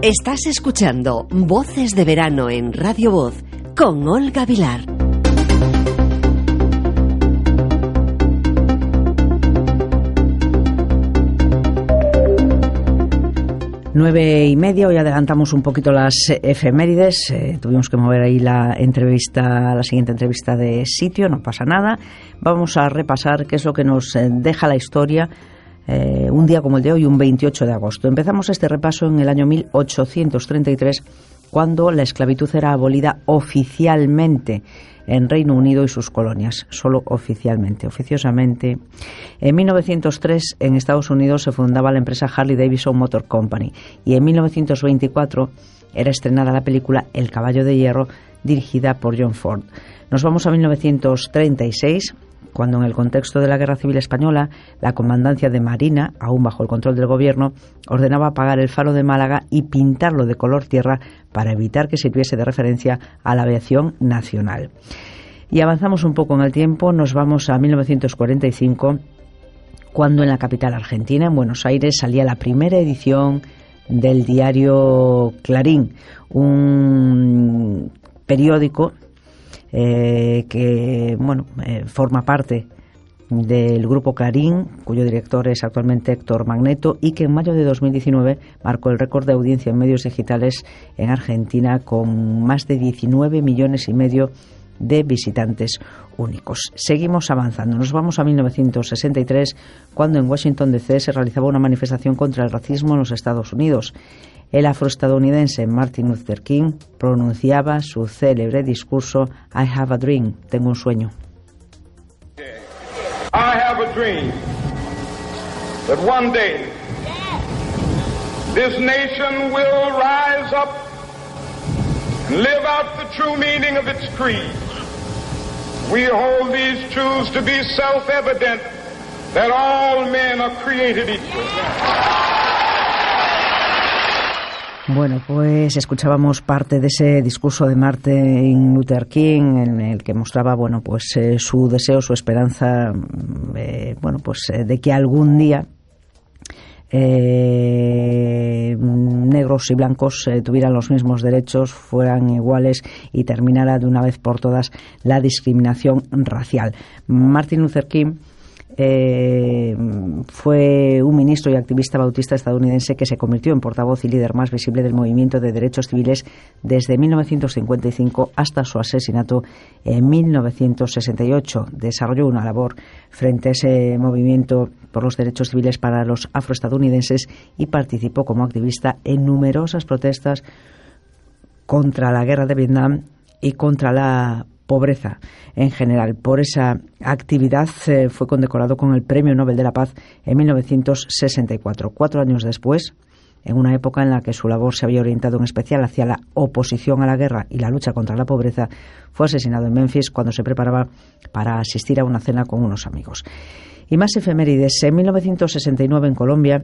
Estás escuchando Voces de Verano en Radio Voz con Olga Vilar. Nueve y media, hoy adelantamos un poquito las efemérides. Tuvimos que mover ahí la siguiente entrevista de sitio, no pasa nada. Vamos a repasar qué es lo que nos deja la historia un día como el de hoy, un 28 de agosto. Empezamos este repaso en el año 1833, cuando la esclavitud era abolida oficialmente en Reino Unido y sus colonias, solo oficialmente, oficiosamente. En 1903, en Estados Unidos, se fundaba la empresa Harley-Davidson Motor Company y en 1924 era estrenada la película El caballo de hierro, dirigida por John Ford. Nos vamos a 1936, cuando en el contexto de la Guerra Civil Española, la Comandancia de Marina, aún bajo el control del gobierno, ordenaba apagar el faro de Málaga y pintarlo de color tierra para evitar que sirviese de referencia a la aviación nacional. Y avanzamos un poco en el tiempo, nos vamos a 1945, cuando en la capital argentina, en Buenos Aires, salía la primera edición del diario Clarín, un periódico que forma parte del grupo Clarín, cuyo director es actualmente Héctor Magneto, y que en mayo de 2019 marcó el récord de audiencia en medios digitales en Argentina, con más de 19,5 millones de visitantes únicos. Seguimos avanzando. Nos vamos a 1963, cuando en Washington DC se realizaba una manifestación contra el racismo en los Estados Unidos. El afroestadounidense Martin Luther King pronunciaba su célebre discurso I have a dream, tengo un sueño. I have a dream that one day this nation will rise up and live out the true meaning of its creed. We hold these truths to be self-evident that all men are created equal. Bueno, pues escuchábamos parte de ese discurso de Martin Luther King, en el que mostraba, su deseo, su esperanza, de que algún día negros y blancos tuvieran los mismos derechos, fueran iguales y terminara de una vez por todas la discriminación racial. Martin Luther King fue un ministro y activista bautista estadounidense que se convirtió en portavoz y líder más visible del movimiento de derechos civiles desde 1955 hasta su asesinato en 1968. Desarrolló una labor frente a ese movimiento por los derechos civiles para los afroestadounidenses y participó como activista en numerosas protestas contra la guerra de Vietnam y contra la pobreza en general. Por esa actividad fue condecorado con el Premio Nobel de la Paz en 1964. 4 años después, en una época en la que su labor se había orientado en especial hacia la oposición a la guerra y la lucha contra la pobreza, fue asesinado en Memphis cuando se preparaba para asistir a una cena con unos amigos. Y más efemérides. En 1969, en Colombia,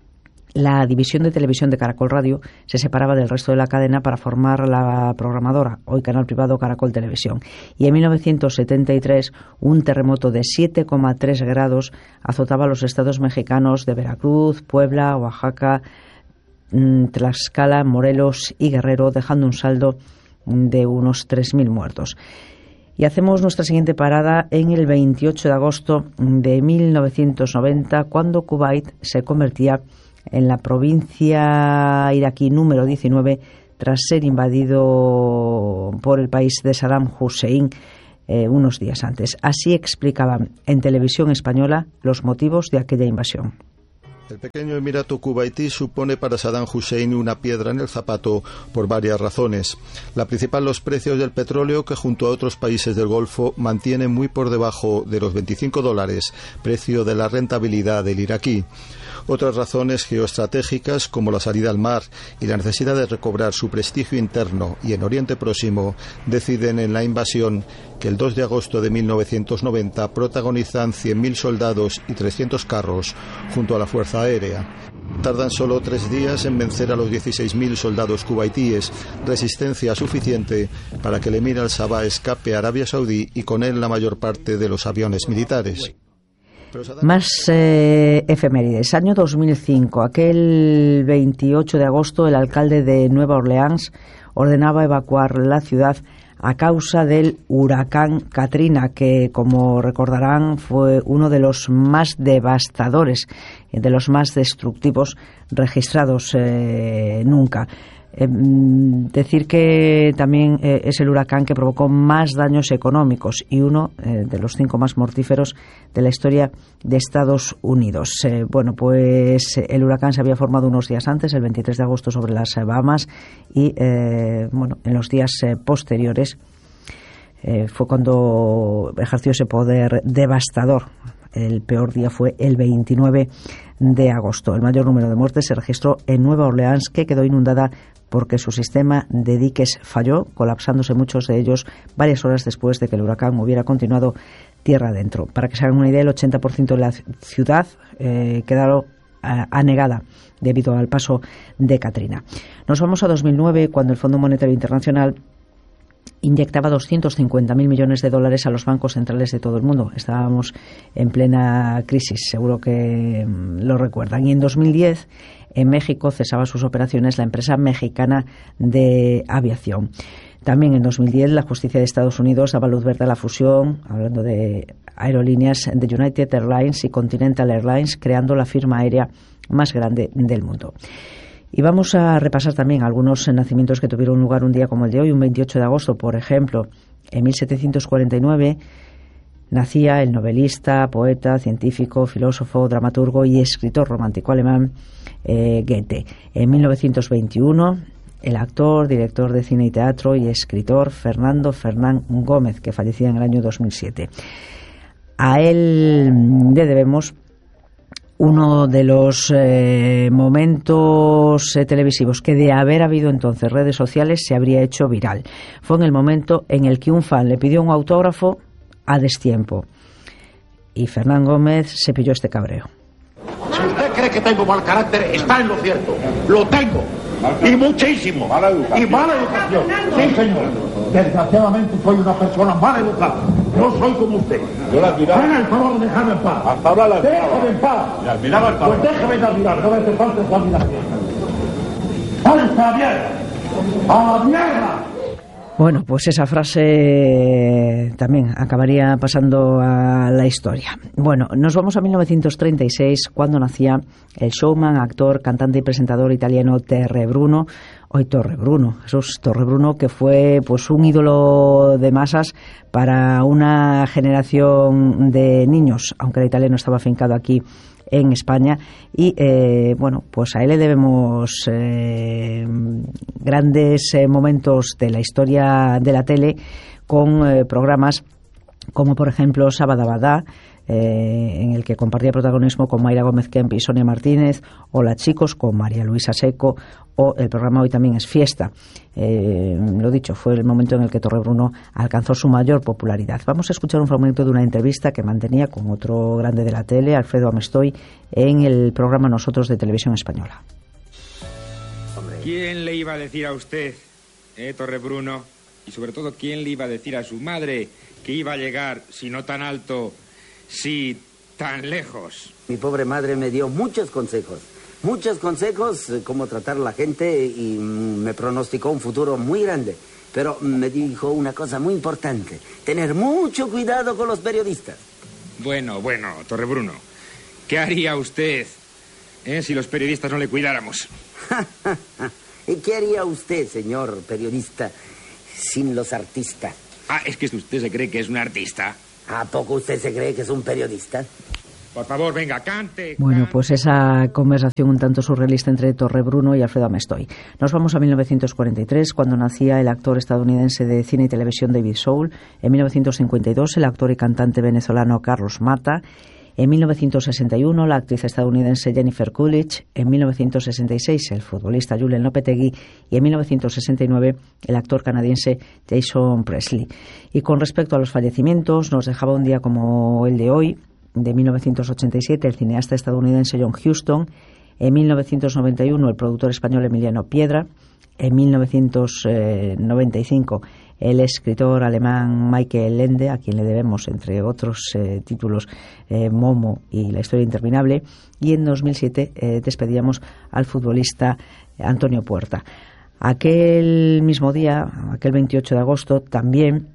la división de televisión de Caracol Radio se separaba del resto de la cadena para formar la programadora, hoy canal privado Caracol Televisión. Y en 1973, un terremoto de 7,3 grados azotaba los estados mexicanos de Veracruz, Puebla, Oaxaca, Tlaxcala, Morelos y Guerrero, dejando un saldo de unos 3.000 muertos. Y hacemos nuestra siguiente parada en el 28 de agosto de 1990, cuando Kuwait se convertía en la provincia iraquí número 19 tras ser invadido por el país de Saddam Hussein unos días antes. Así explicaban en televisión española los motivos de aquella invasión. El pequeño emirato kuwaití supone para Saddam Hussein una piedra en el zapato por varias razones. La principal, los precios del petróleo, que junto a otros países del Golfo mantienen muy por debajo de los $25, precio de la rentabilidad del iraquí. Otras razones geoestratégicas, como la salida al mar y la necesidad de recobrar su prestigio interno y en Oriente Próximo, deciden en la invasión que el 2 de agosto de 1990 protagonizan 100.000 soldados y 300 carros junto a la Fuerza Aérea. Tardan solo 3 días en vencer a los 16.000 soldados kuwaitíes, resistencia suficiente para que el emir al-Sabah escape a Arabia Saudí y con él la mayor parte de los aviones militares. Más efemérides. Año 2005. Aquel 28 de agosto, el alcalde de Nueva Orleans ordenaba evacuar la ciudad a causa del huracán Katrina, que, como recordarán, fue uno de los más devastadores, de los más destructivos registrados nunca. Decir que también es el huracán que provocó más daños económicos y uno de los 5 más mortíferos de la historia de Estados Unidos. Bueno, pues el huracán se había formado unos días antes, el 23 de agosto, sobre las Bahamas y, bueno, en los días posteriores fue cuando ejerció ese poder devastador. El peor día fue el 29 de agosto. El mayor número de muertes se registró en Nueva Orleans, que quedó inundada porque su sistema de diques falló, colapsándose muchos de ellos varias horas después de que el huracán hubiera continuado tierra adentro. Para que se hagan una idea, el 80% de la ciudad quedó anegada debido al paso de Katrina. Nos vamos a 2009, cuando el Fondo Monetario Internacional inyectaba 250.000 millones de dólares a los bancos centrales de todo el mundo. Estábamos en plena crisis, seguro que lo recuerdan. Y en 2010, en México, cesaba sus operaciones la empresa mexicana de aviación. También en 2010, la justicia de Estados Unidos daba luz verde a la fusión, hablando de aerolíneas, de United Airlines y Continental Airlines, creando la firma aérea más grande del mundo. Y vamos a repasar también algunos nacimientos que tuvieron lugar un día como el de hoy, un 28 de agosto. Por ejemplo, en 1749 nacía el novelista, poeta, científico, filósofo, dramaturgo y escritor romántico alemán Goethe. En 1921, el actor, director de cine y teatro y escritor Fernando Fernán Gómez, que fallecía en el año 2007. A él le debemos uno de los momentos televisivos que, de haber habido entonces redes sociales, se habría hecho viral. Fue en el momento en el que un fan le pidió un autógrafo a destiempo y Fernán Gómez se pilló este cabreo. Si usted cree que tengo mal carácter, está en lo cierto. Lo tengo. Y muchísimo. Y mala educación. Sí, señor. Desgraciadamente soy una persona mal educada. No soy como usted. Yo la admiraba. Haga el favor de dejarme en paz. Hasta ahora la admiraba. Déjame en paz. La admiraba hasta ahora. Pues déjame de admirar. No me hace falta su admiración. ¡Váyanse a la mierda! ¡A la mierda! Bueno, pues esa frase también acabaría pasando a la historia. Bueno, nos vamos a 1936, cuando nacía el showman, actor, cantante y presentador italiano Torrebruno, Jesús Torrebruno, que fue pues un ídolo de masas para una generación de niños, aunque el italiano estaba afincado aquí en España. Y bueno, pues a él le debemos grandes momentos de la historia de la tele, con programas como, por ejemplo, Sabadabadá, en el que compartía protagonismo con Mayra Gómez Kemp y Sonia Martínez, Hola Chicos, con María Luisa Seco, o el programa Hoy También es Fiesta. Lo dicho, fue el momento en el que Torrebruno alcanzó su mayor popularidad. Vamos a escuchar un fragmento de una entrevista que mantenía con otro grande de la tele, Alfredo Amestoy, en el programa Nosotros de Televisión Española. ¿Quién le iba a decir a usted, Torrebruno, y sobre todo quién le iba a decir a su madre que iba a llegar, si no tan alto, si tan lejos? Mi pobre madre me dio muchos consejos, cómo tratar a la gente, y me pronosticó un futuro muy grande. Pero me dijo una cosa muy importante: tener mucho cuidado con los periodistas. Bueno, Torrebruno, ¿qué haría usted si los periodistas no le cuidáramos? ¿Y qué haría usted, señor periodista, sin los artistas? Ah, ¿es que usted se cree que es un artista? ¿A poco usted se cree que es un periodista? Por favor, venga, cante. Bueno, pues esa conversación un tanto surrealista entre Torrebruno y Alfredo Amestoy. Nos vamos a 1943, cuando nacía el actor estadounidense de cine y televisión David Soul. En 1952, el actor y cantante venezolano Carlos Mata. En 1961, la actriz estadounidense Jennifer Coolidge. En 1966, el futbolista Julen Lopetegui. Y en 1969, el actor canadiense Jason Presley. Y con respecto a los fallecimientos, nos dejaba un día como el de hoy, de 1987, el cineasta estadounidense John Huston. En 1991, el productor español Emiliano Piedra. En 1995, el escritor alemán Michael Ende, a quien le debemos, entre otros títulos, Momo y La historia interminable, y en 2007 despedíamos al futbolista Antonio Puerta. Aquel mismo día, aquel 28 de agosto, también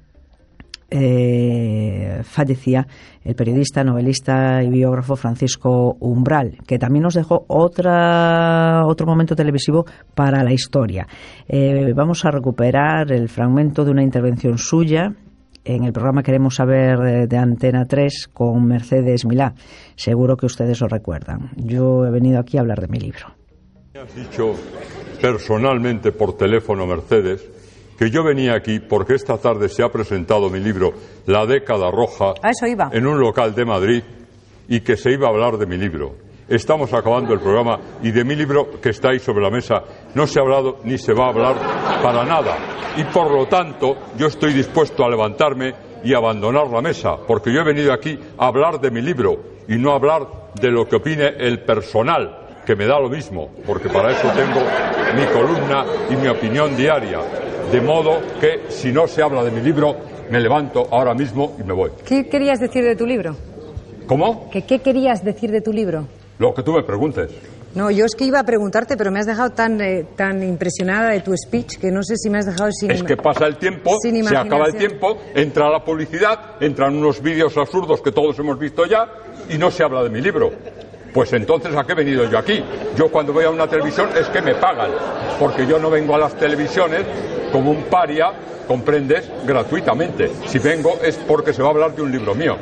fallecía el periodista, novelista y biógrafo Francisco Umbral, que también nos dejó otro momento televisivo para la historia. Vamos a recuperar el fragmento de una intervención suya en el programa Queremos Saber de Antena 3 con Mercedes Milá. Seguro que ustedes lo recuerdan. Yo he venido aquí a hablar de mi libro. Me has dicho personalmente por teléfono, Mercedes, que yo venía aquí porque esta tarde se ha presentado mi libro La década roja en un local de Madrid y que se iba a hablar de mi libro. Estamos acabando el programa y de mi libro que está ahí sobre la mesa no se ha hablado ni se va a hablar para nada. Y por lo tanto yo estoy dispuesto a levantarme y abandonar la mesa, porque yo he venido aquí a hablar de mi libro y no a hablar de lo que opine el personal, que me da lo mismo, porque para eso tengo mi columna y mi opinión diaria. De modo que, si no se habla de mi libro, me levanto ahora mismo y me voy. ¿Qué querías decir de tu libro? ¿Cómo? ¿Qué querías decir de tu libro? Lo que tú me preguntes. No, yo es que iba a preguntarte, pero me has dejado tan impresionada de tu speech que no sé si me has dejado sin... Es que pasa el tiempo, se acaba el tiempo, entra la publicidad, entran unos vídeos absurdos que todos hemos visto ya y no se habla de mi libro. Pues entonces, ¿a qué he venido yo aquí? Yo cuando voy a una televisión es que me pagan, porque yo no vengo a las televisiones como un paria, comprendes, gratuitamente. Si vengo es porque se va a hablar de un libro mío.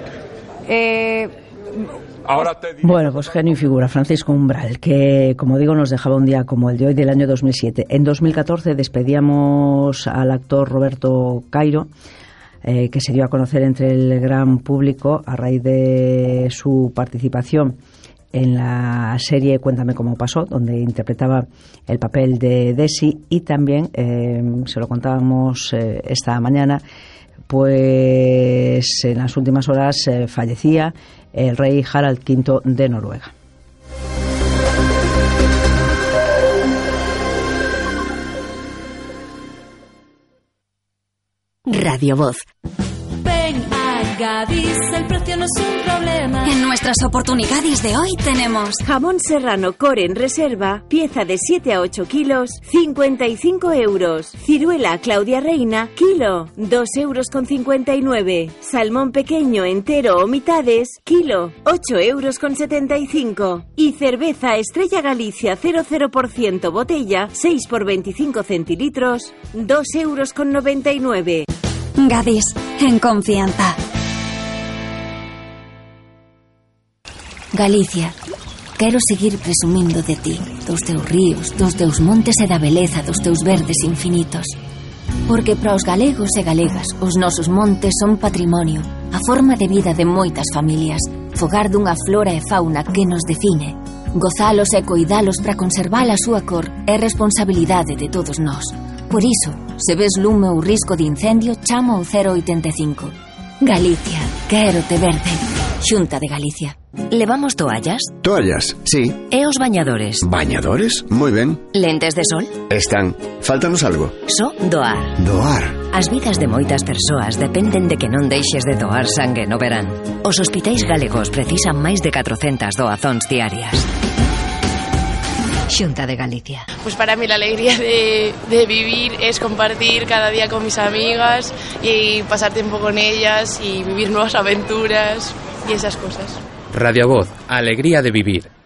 Ahora te digo... Bueno, pues genio y figura, Francisco Umbral, que, como digo, nos dejaba un día como el de hoy del año 2007. En 2014 despedíamos al actor Roberto Cairo, que se dio a conocer entre el gran público a raíz de su participación en la serie Cuéntame cómo pasó, donde interpretaba el papel de Desi, y también, se lo contábamos esta mañana, pues en las últimas horas fallecía el rey Harald V de Noruega. Radio Voz. Gadis, el precio no es un problema. En nuestras oportunidades de hoy tenemos jamón serrano core en reserva, pieza de 7 a 8 kilos, 55 euros. Ciruela Claudia Reina, kilo, 2,59 €. Salmón pequeño, entero o mitades, kilo, 8,75 €. Y cerveza Estrella Galicia 00% botella, 6 por 25 centilitros, 2,99 €. Gadis, en confianza. Galicia, quero seguir presumindo de ti, dos teus ríos, dos teus montes e da beleza dos teus verdes infinitos. Porque para os galegos e galegas, os nosos montes son patrimonio, a forma de vida de moitas familias, fogar dunha flora e fauna que nos define. Gozalos e coidalos para conservar a súa cor é responsabilidade de todos nós. Por iso, se ves lume ou risco de incendio, chama ao 085. Galicia, quero te verde. Xunta de Galicia. ¿Levamos toallas? Toallas, sí. ¿E os bañadores? ¿Bañadores? Muy ben. ¿Lentes de sol? Están. Fáltanos algo. Só doar. Doar. As vidas de moitas persoas dependen de que non deixes de doar sangue no verán. Os hospitais galegos precisan máis de 400 doazóns diarias. Xunta de Galicia. Pues para mí la alegría de vivir es compartir cada día con mis amigas y pasar tiempo con ellas y vivir nuevas aventuras y esas cosas. Radio Voz, alegría de vivir.